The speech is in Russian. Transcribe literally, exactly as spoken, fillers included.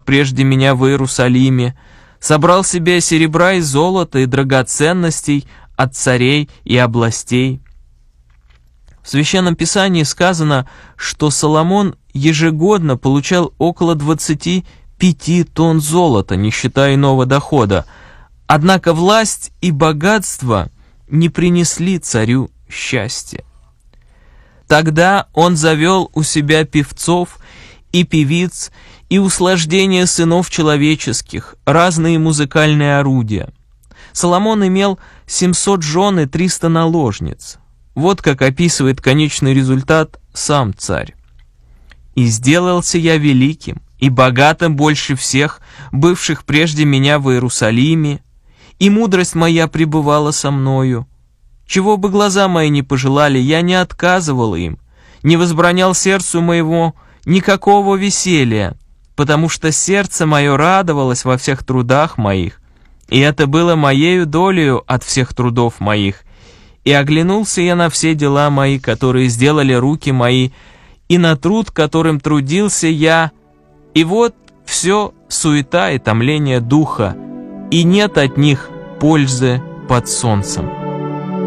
прежде меня в Иерусалиме, собрал себе серебра и золота и драгоценностей от царей и областей». В Священном Писании сказано, что Соломон ежегодно получал около двадцати пяти тонн золота, не считая иного дохода. Однако власть и богатство не принесли царю счастья. Тогда он завел у себя певцов и певиц, и услаждение сынов человеческих, разные музыкальные орудия. Соломон имел семьсот жен и триста наложниц. Вот как описывает конечный результат сам царь. «И сделался я великим и богатым больше всех, бывших прежде меня в Иерусалиме, и мудрость моя пребывала со мною. Чего бы глаза мои не пожелали, я не отказывал им, не возбранял сердцу моего никакого веселья, потому что сердце мое радовалось во всех трудах моих, и это было моею долею от всех трудов моих. И оглянулся я на все дела мои, которые сделали руки мои, и на труд, которым трудился я, и вот все суета и томление духа, и нет от них пользы под солнцем».